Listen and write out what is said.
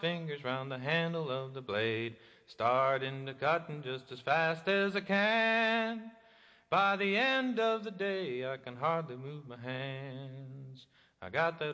fingers round the handle of the blade, starting to cutting just as fast as I can. By the end of the day, I can hardly move my hands. I got that